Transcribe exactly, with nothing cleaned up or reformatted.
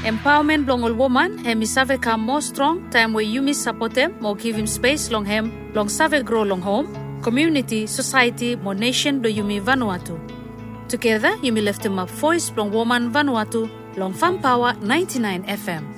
Empowerment long all woman, hem is save come more strong, time where you miss support them, more give him space long hem, long save grow long home, community, society, more nation do you me Vanuatu. Together, you me lift him up voice long woman Vanuatu, long Fun Power ninety-nine F M.